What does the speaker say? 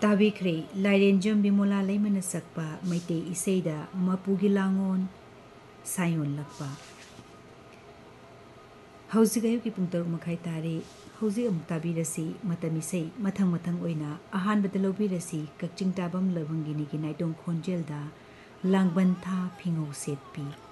ताबीख्रे लाइरेंजम Bimola lamin सकपा मैते इसेदा मपुगी लांगोन सायोन लकपा हौजिक अयुकी पुंग 6 तारे हौजिक अमुक ताबीरसी मतमिसै मथंग मथंग ओइना अहानबद लौबीरसी कक्चिंग ताबम लबंगिनी की नाइटोंग खोंजेलदा लांगबन था फिंगौ सेटपी।